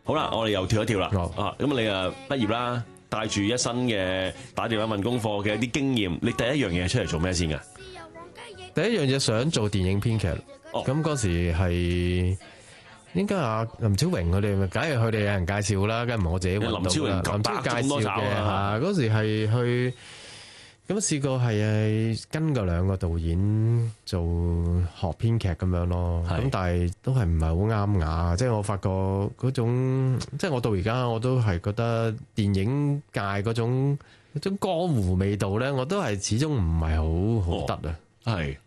好啦，我哋又跳一跳啦。 好咁你啊畢業啦，帶住一身嘅打電話問功課嘅一啲經驗，你第一樣嘢出嚟做咩先㗎？ 第一樣嘢想做電影編劇，咁嗰時係應該林超榮佢哋，梗係佢哋有人介紹啦，梗係唔係我自己揾到啦。林超榮介紹嘅嚇，嗰時係去咁試過係跟過2個導演做學編劇咁樣咯。咁但係都係唔係好啱牙，即係我發覺嗰種，即係我到而家我都係覺得電影界嗰種江湖味道咧，我都係始終唔係好得啊。 係